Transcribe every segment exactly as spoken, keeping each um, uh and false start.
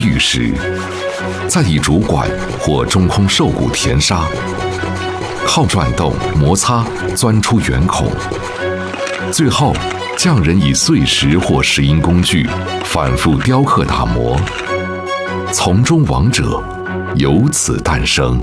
玉石，再以竹管或中空兽骨填沙，靠转动摩擦钻出圆孔，最后匠人以碎石或石英工具反复雕刻打磨，从中王者由此诞生。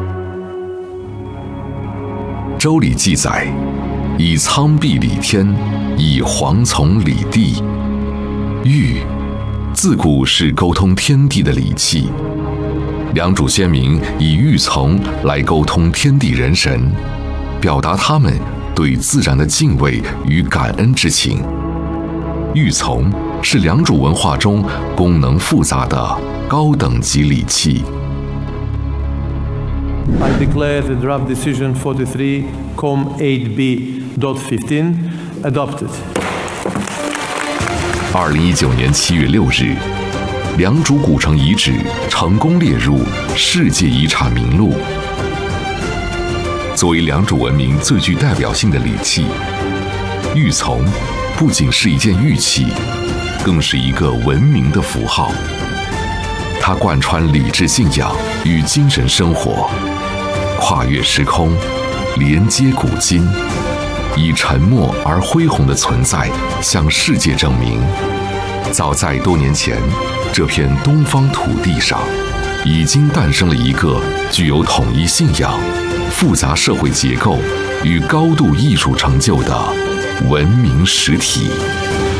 周礼记载，以苍壁理天，以黄丛理地。玉自古是沟通天地的礼器，良渚先民以玉琮来沟通天地人神，表达他们对自然的敬畏与感恩之情。玉琮是良渚文化中功能复杂的高等级礼器。 I declare the draft decision forty-three com eight b fifteen adopted. 二零一九年七月六日，良渚古城遗址成功列入世界遗产名录。作为良渚文明最具代表性的礼器，玉琮不仅是一件玉器，更是一个文明的符号。它贯穿理智信仰与精神生活，跨越时空，连接古今，以沉默而恢宏的存在向世界证明，早在多年前，这片东方土地上已经诞生了一个具有统一信仰、复杂社会结构与高度艺术成就的文明实体。